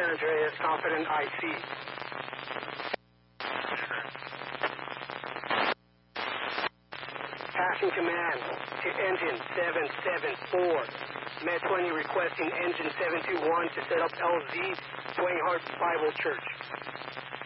Andreas, Confident IC. Passing command to engine 774. Med 20 requesting engine 721 to set up LZ, Dwayne Hart Bible Church.